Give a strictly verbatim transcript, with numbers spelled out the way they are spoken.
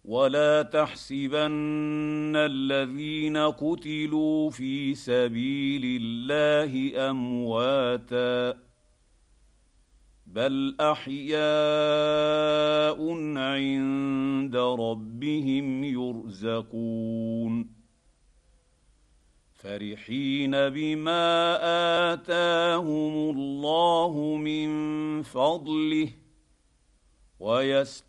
ولا تحسبن الذين قتلوا في سبيل الله امواتا بل احياء عند ربهم يرزقون فرحين بما اتاهم الله من فضله ويستغفرون